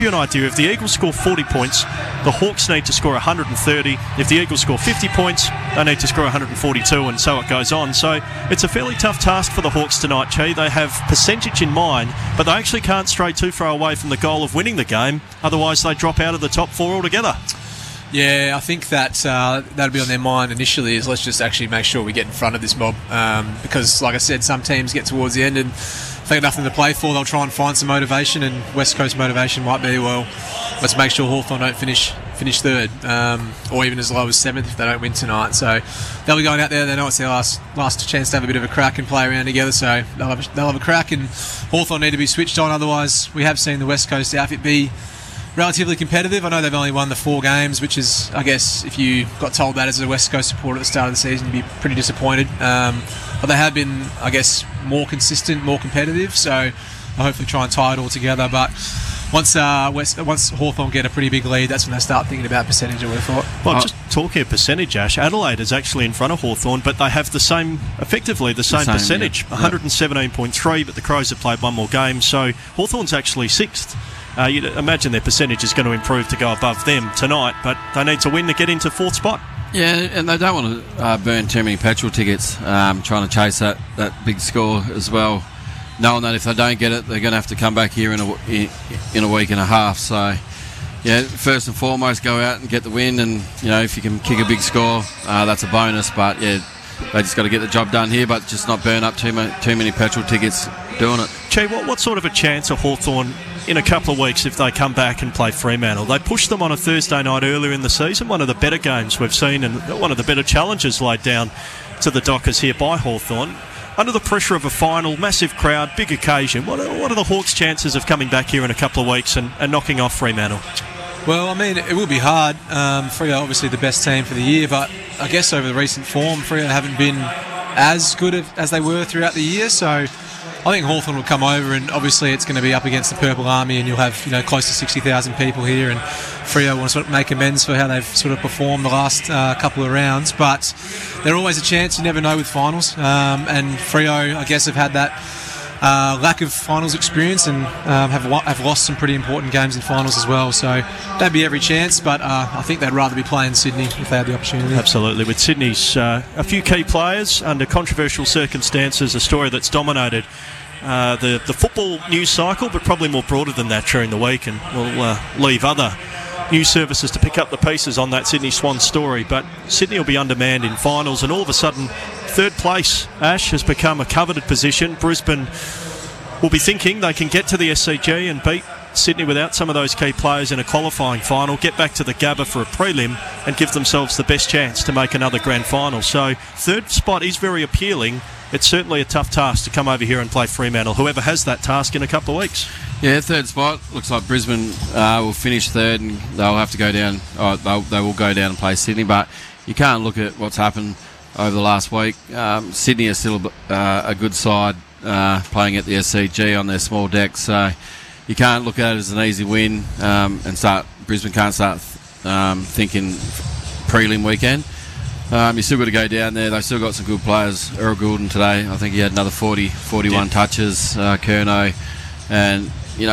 you an idea, if the Eagles score 40 points, the Hawks need to score 130. If the Eagles score 50 points, they need to score 142, and so it goes on. So it's a fairly tough task for the Hawks tonight, Chi. They have percentage in mind, but they actually can't stray too far away from the goal of winning the game, otherwise they drop out of the top four altogether. Yeah, I think that that'll be on their mind initially, is let's just actually make sure we get in front of this mob, because like I said, some teams get towards the end and if they've got nothing to play for, they'll try and find some motivation, and West Coast motivation might be, well, let's make sure Hawthorn don't finish third, or even as low as 7th if they don't win tonight. So they'll be going out there, they know it's their last chance to have a bit of a crack and play around together, so they'll have a crack, and Hawthorn need to be switched on, otherwise we have seen the West Coast outfit be relatively competitive. I know they've only won the 4 games, which is, I guess, if you got told that as a West Coast supporter at the start of the season, you'd be pretty disappointed. But they have been, I guess, more consistent, more competitive, so I'll hopefully try and tie it all together. But once Hawthorn get a pretty big lead, that's when they start thinking about percentage, I would have thought. Well, just talking of percentage, Ash, Adelaide is actually in front of Hawthorn, but they have effectively the same percentage, yeah. 117.3, but the Crows have played one more game, so Hawthorn's actually 6th. You'd imagine their percentage is going to improve to go above them tonight, but they need to win to get into 4th spot. Yeah, and they don't want to burn too many petrol tickets, trying to chase that big score as well, knowing that if they don't get it, they're going to have to come back here in a week and a half. So, yeah, first and foremost, go out and get the win, and if you can kick a big score, that's a bonus. But yeah, they just got to get the job done here, but just not burn up too many petrol tickets doing it. Che, what sort of a chance are Hawthorn in a couple of weeks if they come back and play Fremantle? They pushed them on a Thursday night earlier in the season, one of the better games we've seen and one of the better challenges laid down to the Dockers here by Hawthorn. Under the pressure of a final, massive crowd, big occasion, what are the Hawks' chances of coming back here in a couple of weeks and knocking off Fremantle? Well, I mean, it will be hard. Freo are obviously the best team for the year, but I guess over the recent form, Freo haven't been as good as they were throughout the year, so I think Hawthorn will come over, and obviously it's going to be up against the Purple Army, and you'll have close to 60,000 people here, and Freo want to sort of make amends for how they've sort of performed the last couple of rounds. But they're always a chance. You never know with finals, and Freo, I guess, have had that lack of finals experience and have lost some pretty important games in finals as well. So that'd be every chance, but I think they'd rather be playing Sydney if they had the opportunity. Absolutely. With Sydney's a few key players under controversial circumstances, a story that's dominated the football news cycle, but probably more broader than that during the week, and we'll leave other news services to pick up the pieces on that Sydney Swans story. But Sydney will be undermanned in finals, and all of a sudden 3rd place, Ash, has become a coveted position. Brisbane will be thinking they can get to the SCG and beat Sydney without some of those key players in a qualifying final, get back to the Gabba for a prelim and give themselves the best chance to make another grand final. So 3rd spot is very appealing. It's certainly a tough task to come over here and play Fremantle, whoever has that task in a couple of weeks. Yeah, 3rd spot. Looks like Brisbane will finish 3rd, and they'll have to go down. They will go down and play Sydney, but you can't look at what's happened over the last week. Sydney is still a good side playing at the SCG on their small deck, so you can't look at it as an easy win, and Brisbane can't start thinking prelim weekend. You still got to go down there. They've still got some good players. Earl Goulden today, I think he had another 41 touches. Curnow, and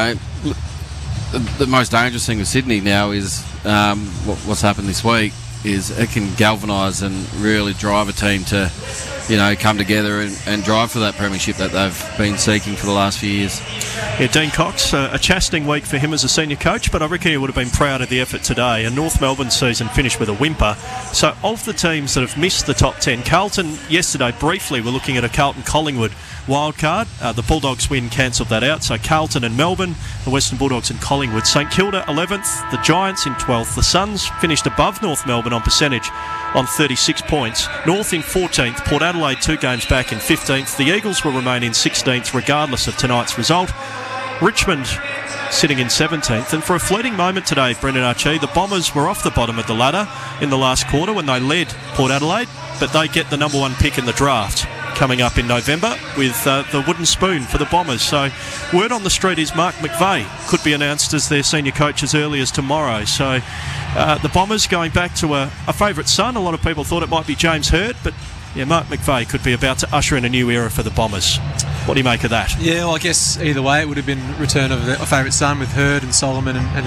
the most dangerous thing with Sydney now is what's happened this week is it can galvanise and really drive a team to come together and drive for that premiership that they've been seeking for the last few years. Yeah, Dean Cox, a chastening week for him as a senior coach, but I reckon he would have been proud of the effort today. And North Melbourne's season finished with a whimper. So of the teams that have missed the top 10, Carlton yesterday, briefly, we're looking at a Carlton-Collingwood wildcard. The Bulldogs win cancelled that out. So Carlton and Melbourne, the Western Bulldogs and Collingwood. St Kilda 11th, the Giants in 12th. The Suns finished above North Melbourne on percentage on 36 points. North in 14th, Port Adelaide 2 games back in 15th. The Eagles will remain in 16th regardless of tonight's result. Richmond sitting in 17th, and for a fleeting moment today, Brendan Archie, the Bombers were off the bottom of the ladder in the last quarter when they led Port Adelaide, but they get the number 1 pick in the draft coming up in November with the wooden spoon for the Bombers. So word on the street is Mark McVeigh could be announced as their senior coach as early as tomorrow. So the Bombers going back to a favourite son. A lot of people thought it might be James Hird, but Yeah, Mark McVeigh could be about to usher in a new era for the Bombers. What do you make of that? Yeah, well, I guess either way it would have been return of a favourite son with Hurd and Solomon and